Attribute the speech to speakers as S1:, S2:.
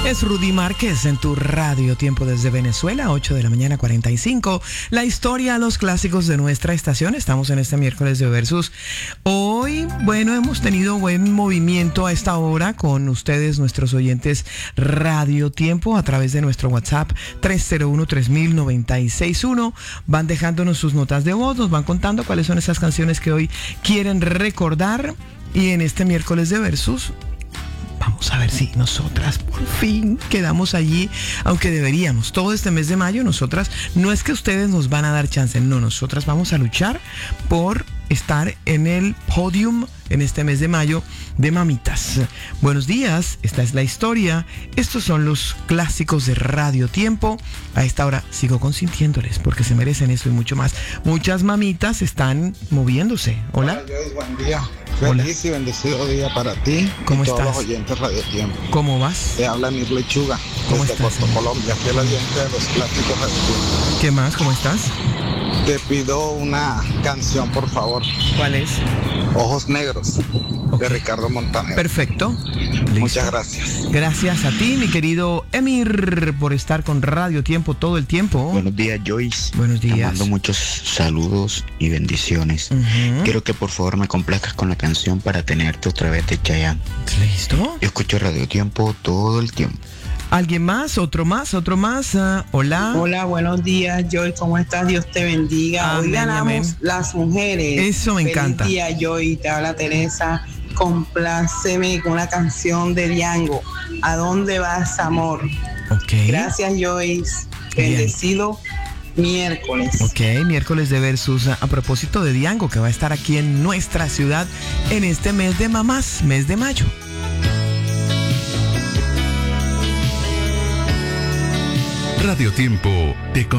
S1: Es Rudy Márquez en tu radio, tiempo desde Venezuela, 8 de la mañana 45. La historia, los clásicos de nuestra estación. Estamos en este miércoles de Versus. Hoy, bueno, hemos tenido buen movimiento a esta hora con ustedes, nuestros oyentes Radio Tiempo, a través de nuestro WhatsApp 301-3000-961. Van dejándonos sus notas de voz, nos van contando cuáles son esas canciones que hoy quieren recordar. Y en este miércoles de Versus, vamos a ver si nosotras por fin quedamos allí, aunque deberíamos. Todo este mes de mayo, nosotras, no es que ustedes nos van a dar chance, no, nosotras vamos a luchar por estar en el podium en este mes de mayo de Mamitas. Buenos días, esta es la historia. Estos son los clásicos de Radio Tiempo. A esta hora sigo consintiéndoles porque se merecen eso y mucho más. Muchas mamitas están moviéndose. Hola.
S2: Hola, Joyce, buen día.
S1: Hola.
S2: Feliz y bendecido día para ti.
S1: ¿Cómo
S2: y todos
S1: estás?
S2: los oyentes Radio Tiempo.
S1: ¿Cómo vas?
S2: Te habla Mir Lechuga
S1: ¿Cómo
S2: desde
S1: estás?
S2: Puerto Colombia, fiel oyente de los clásicos Radio Tiempo.
S1: ¿Qué más? ¿Cómo estás?
S2: Te pido una canción, por favor.
S1: ¿Cuál es?
S2: Ojos Negros, de Ricardo Montaner.
S1: Perfecto. Listo.
S2: Muchas gracias.
S1: Gracias a ti, mi querido Emir, por estar con Radio Tiempo todo el tiempo.
S3: Buenos días, Joyce.
S1: Buenos días.
S3: Te mando muchos saludos y bendiciones. Quiero que por favor me complazcas con la canción Para Tenerte Otra Vez de Chayanne.
S1: ¿Listo?
S3: Yo escucho Radio Tiempo todo el tiempo.
S1: ¿Alguien más? ¿Otro más? Hola.
S4: Hola, buenos días, Joy. ¿Cómo estás? Dios te bendiga. Hoy
S1: Amén,
S4: ganamos
S1: amén.
S4: las mujeres.
S1: Eso me encanta.
S4: Feliz día, Joy. Te habla Teresa. Compláceme con una canción de Diango. ¿A dónde vas, amor?
S1: Ok.
S4: Gracias, Joyce. Bendecido miércoles.
S1: Ok, miércoles de Versus. A propósito de Diango, que va a estar aquí en nuestra ciudad en este mes de mamás, mes de mayo.
S5: Radio Tiempo te